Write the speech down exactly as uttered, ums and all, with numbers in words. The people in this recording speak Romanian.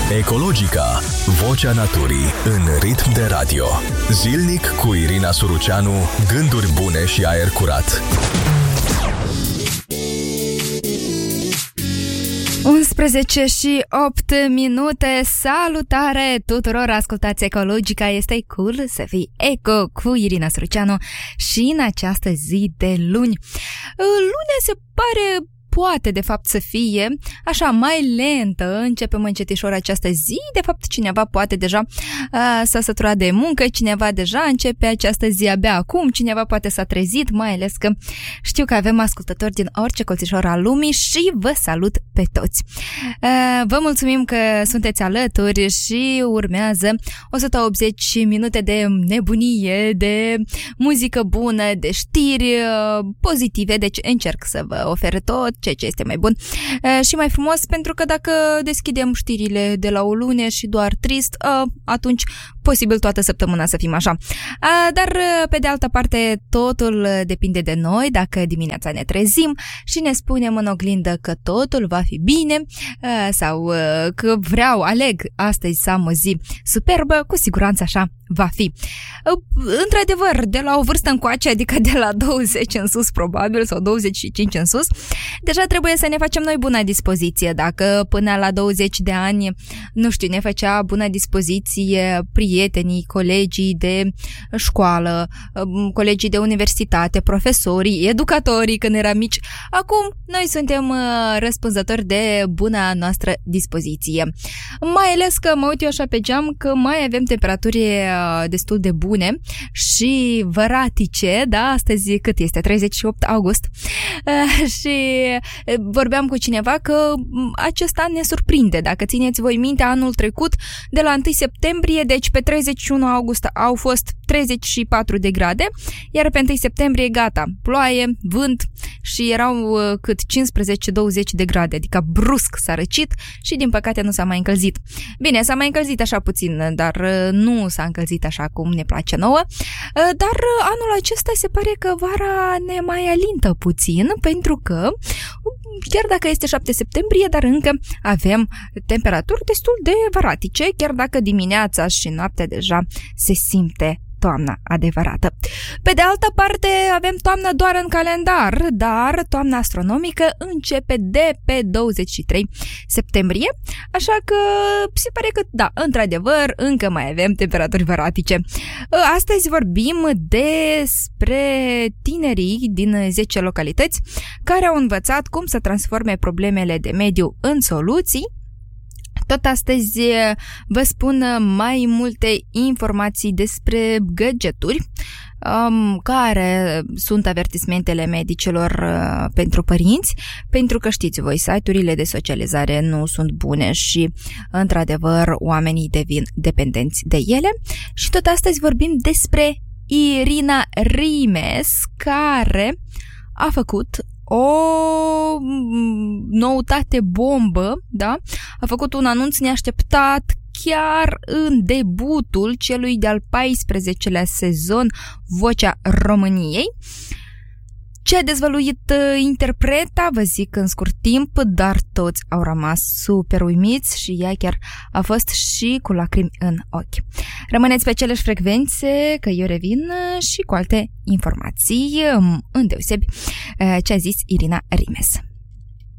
Ecologica, vocea naturii în ritm de radio. Zilnic cu Irina Suruceanu, gânduri bune și aer curat. unsprezece și opt minute. Salutare tuturor, ascultați Ecologica. Este cool să fii eco cu Irina Suruceanu și în această zi de luni. Lunea se pare... poate de fapt să fie așa mai lentă, începem încetișor această zi, de fapt cineva poate deja uh, s-a săturat de muncă, cineva deja începe această zi abia acum, cineva poate s-a trezit, mai ales că știu că avem ascultători din orice colțișor al lumii și vă salut pe toți. Uh, vă mulțumim că sunteți alături și urmează o sută optzeci minute de nebunie, de muzică bună, de știri uh, pozitive, deci încerc să vă ofer tot ceea ce este mai bun e, și mai frumos, pentru că dacă deschidem știrile de la o lună și doar trist, a, atunci posibil toată săptămâna să fim așa. A, dar, pe de altă parte, totul depinde de noi, dacă dimineața ne trezim și ne spunem în oglindă că totul va fi bine a, sau a, că vreau, aleg astăzi să am o zi superbă, cu siguranță așa va fi. Într-adevăr, de la o vârstă încoace, adică de la douăzeci în sus probabil, sau douăzeci și cinci în sus, deja trebuie să ne facem noi bună dispoziție. Dacă până la douăzeci de ani, nu știu, ne făcea bună dispoziție prietenii, colegii de școală, colegii de universitate, profesorii, educatorii când eram mici, acum noi suntem răspunzători de buna noastră dispoziție. Mai ales că mă uit eu așa pe geam că mai avem temperaturi destul de bune și văratice, da, astăzi cât este? treizeci și opt august. Uh, și vorbeam cu cineva că acest an ne surprinde. Dacă țineți voi minte, anul trecut, de la întâi septembrie, deci pe treizeci și unu august au fost treizeci și patru de grade, iar pe întâi septembrie gata, ploaie, vânt și erau uh, cât cincisprezece douăzeci de grade, adică brusc s-a răcit și din păcate nu s-a mai încălzit. Bine, s-a mai încălzit așa puțin, dar uh, nu s-a încălzit așa cum ne place nouă, uh, dar uh, anul acesta se pare că vara ne mai alintă puțin, pentru că chiar dacă este șapte septembrie, dar încă avem temperaturi destul de varatice, chiar dacă dimineața și noaptea deja se simte toamna adevărată. Pe de altă parte, avem toamna doar în calendar, dar toamna astronomică începe de pe douăzeci și trei septembrie, așa că se pare că, da, într-adevăr, încă mai avem temperaturi varatice. Astăzi vorbim despre tinerii din zece localități care au învățat cum să transforme problemele de mediu în soluții. Tot astăzi vă spun mai multe informații despre gadgeturi, um, care sunt avertismentele medicilor uh, pentru părinți, pentru că știți voi, site-urile de socializare nu sunt bune și, într-adevăr, oamenii devin dependenți de ele. Și tot astăzi vorbim despre Irina Rimes, care a făcut o noutate bombă, da? A făcut un anunț neașteptat chiar în debutul celui de-al paisprezecelea sezon Vocea României. Ce a dezvăluit interpreta, vă zic în scurt timp, dar toți au rămas super uimiți și ea chiar a fost și cu lacrimi în ochi. Rămâneți pe aceleași frecvențe, că eu revin și cu alte informații, îndeosebi ce a zis Irina Rimes.